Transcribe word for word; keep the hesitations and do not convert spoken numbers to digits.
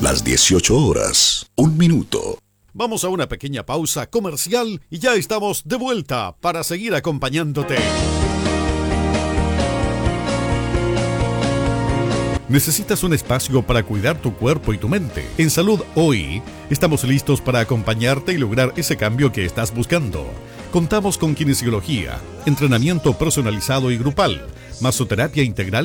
Las dieciocho horas, un minuto. Vamos a una pequeña pausa comercial y ya estamos de vuelta para seguir acompañándote. ¿Necesitas un espacio para cuidar tu cuerpo y tu mente? En Salud Hoy estamos listos para acompañarte y lograr ese cambio que estás buscando. Contamos con kinesiología, entrenamiento personalizado y grupal, masoterapia integral